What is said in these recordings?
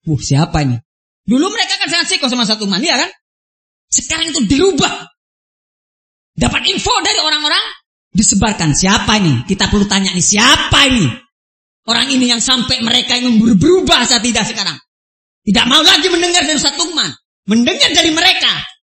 Siapa ini? Dulu mereka kan sangat sikoh sama Ustadz Lukman, ya kan? Sekarang itu dirubah. Dapat info dari orang-orang, disebarkan. Siapa ini? Kita perlu tanya nih, siapa ini? Orang ini yang sampai mereka yang berubah saat tidak sekarang. Tidak mau lagi mendengar dari Ustadz Lukman. Mendengar dari mereka.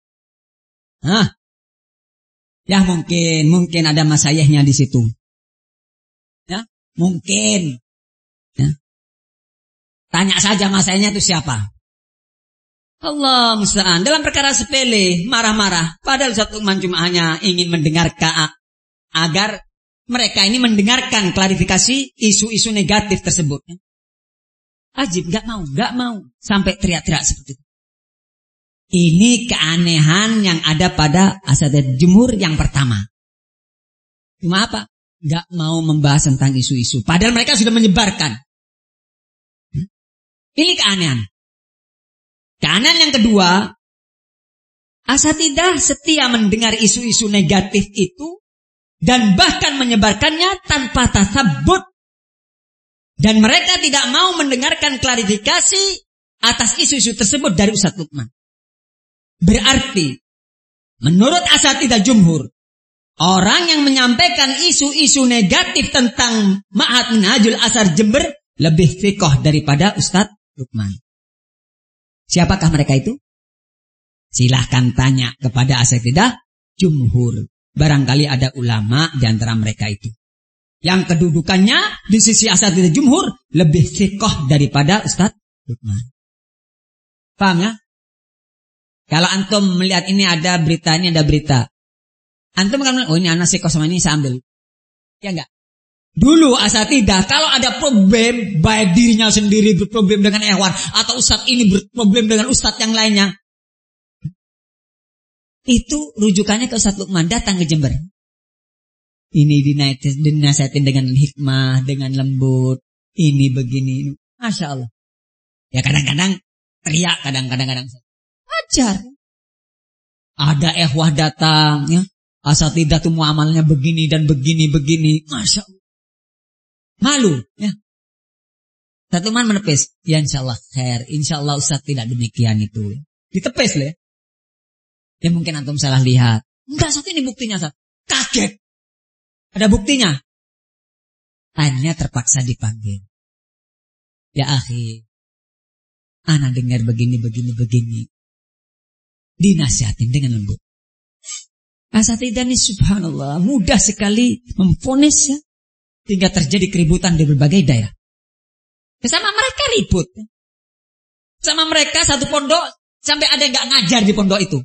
Ya mungkin ada masayahnya di situ. Ya, mungkin. Ya. Tanya saja masayahnya itu siapa. Allah musta'an. Dalam perkara sepele, marah-marah. Padahal Ustadz Lukman cuma hanya ingin mendengarkan agar mereka ini mendengarkan klarifikasi isu-isu negatif tersebut. Ajib, gak mau sampai teriak-teriak seperti itu. Ini keanehan yang ada pada Asatidz Jumhur yang pertama. Cuma apa? Gak mau membahas tentang isu-isu. Padahal mereka sudah menyebarkan. Ini keanehan. Keanehan yang kedua, Asatidzah setia mendengar isu-isu negatif itu dan bahkan menyebarkannya tanpa tasabbut. Dan mereka tidak mau mendengarkan klarifikasi atas isu-isu tersebut dari Ustadz Lukman. Berarti, menurut Asatidzah Jumhur, orang yang menyampaikan isu-isu negatif tentang Ma'had Minhajul Athar Jember lebih fiqh daripada Ustadz Lukman. Siapakah mereka itu? Silahkan tanya kepada Asatidzah Jumhur. Barangkali ada ulama di antara mereka itu. Yang kedudukannya di sisi Asatidzah Jumhur lebih fiqh daripada Ustadz Lukman. Paham ya? Kalau antum melihat ini ada berita, antum akan melihat, oh ini anak fiqh sama ini saya ambil. Ya enggak? Dulu Asatidzah kalau ada problem, baik dirinya sendiri berproblem dengan ikhwan atau ustadz ini berproblem dengan ustadz yang lainnya, itu rujukannya ke Ustadz Lukman, datang ke Jember. Ini dinasihatin dengan hikmah, dengan lembut. Ini begini. Masya Allah. Ya kadang-kadang teriak, kadang-kadang ajar. Ada ikhwah datang, ya. Asatidzah itu muamalnya begini dan begini. Masya Allah. Malu, ya. Ustadz Lukman menepis. Ya insya Allah khair. Insya Allah Ustadz tidak demikian itu. Ditepis lah ya. Ya mungkin antum salah lihat. Enggak, Ustadz ini buktinya Ustadz. Kaget. Ada buktinya. Akhirnya terpaksa dipanggil. Ya akhi, ana dengar begini. Dinasihatin dengan lembut. Asatidzah ini subhanallah mudah sekali memvonis ya. Hingga terjadi keributan di berbagai daerah. Sama mereka ribut. Sama mereka satu pondok sampai ada yang gak ngajar di pondok itu.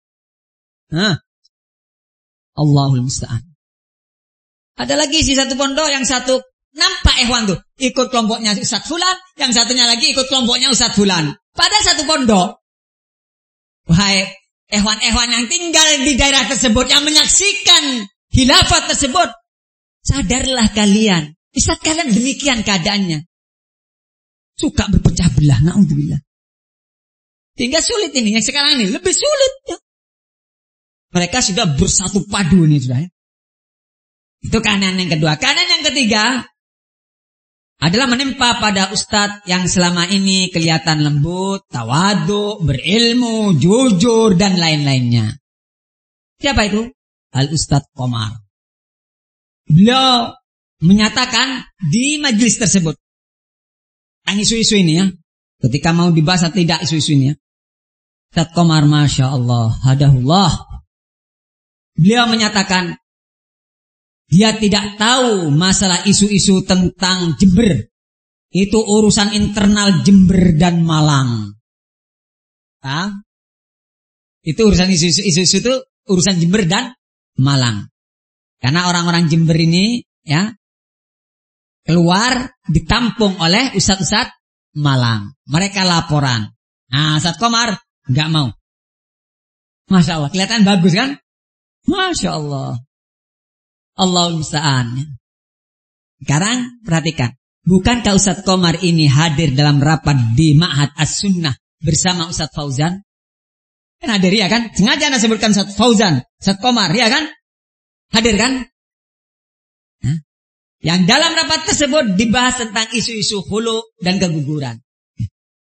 Allahul musta'an. Ada lagi si satu pondok yang satu nampak ikhwan tuh ikut kelompoknya Ustadz Fulan, yang satunya lagi ikut kelompoknya Ustadz Fulan. Pada satu pondok. Wahai ikhwan-ikhwan yang tinggal di daerah tersebut yang menyaksikan khilafat tersebut, sadarlah kalian, Ustadz kalian demikian keadaannya. Suka berpecah belah, na'udzubillah. Hingga sulit ini, yang sekarang ini lebih sulit ya. Mereka sudah bersatu padu ini sudah ya. Itu keanehan yang kedua. Keanehan yang ketiga adalah menimpa pada ustadz yang selama ini kelihatan lembut, tawadhu, berilmu, jujur dan lain-lainnya. Siapa itu? Al-Ustadz Qomar. Beliau menyatakan di majelis tersebut tentang isu-isu ini ya. Ketika mau dibahas atau tidak isu-isu ini ya. Ustadz Qomar Masya Allah, hadahullah. Beliau menyatakan dia tidak tahu masalah isu-isu tentang Jember. Itu urusan internal Jember dan Malang. Itu urusan isu-isu itu urusan Jember dan Malang. Karena orang-orang Jember ini ya keluar ditampung oleh ustadz-ustadz Malang. Mereka laporan. Nah, Ustadz Qomar enggak mau. Masya Allah, kelihatan bagus kan? Masya Allah. Allahul musta'an. Sekarang perhatikan. Bukankah Ustadz Qomar ini hadir dalam rapat di Ma'had As-Sunnah bersama Ustadz Fauzan? Kan hadir ya kan? Sengaja anda sebutkan Ustadz Fauzan, Ustadz Qomar ya kan? Hadir kan? Yang dalam rapat tersebut dibahas tentang isu-isu hulu dan keguguran.